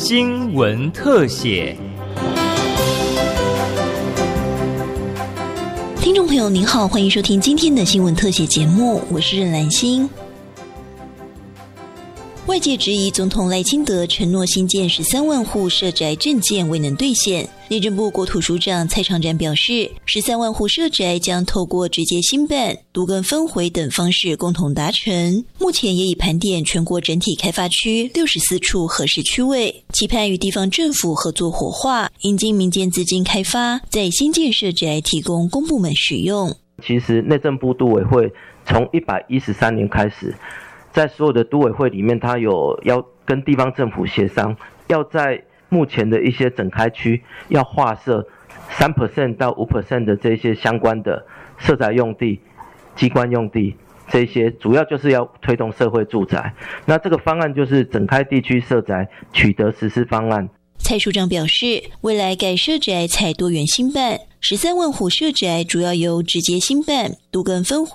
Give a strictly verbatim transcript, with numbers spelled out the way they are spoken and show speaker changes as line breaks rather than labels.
新闻特写。
听众朋友您好，欢迎收听今天的新闻特写节目，我是任兰心。外界质疑总统赖清德承诺新建十三万户社宅政见未能兑现。内政部国土署长蔡长展表示，十三万户社宅将透过直接兴办、都更分回等方式共同达成。目前也已盘点全国整体开发区六十四处合适区位，期盼与地方政府合作活化，引进民间资金开发，在新建社宅提供公部门使用。
其实内政部都委会从一百一十三年开始，在所有的都委会里面，它有要跟地方政府协商，要在目前的一些整开区要划设 百分之三 到 百分之五 的这些相关的社宅用地、机关用地，这些主要就是要推动社会住宅。那这个方案就是整开地区社宅取得实施方案。
蔡署长表示，未来改社宅采多元兴办，十三万户社宅主要由直接兴办、都更分回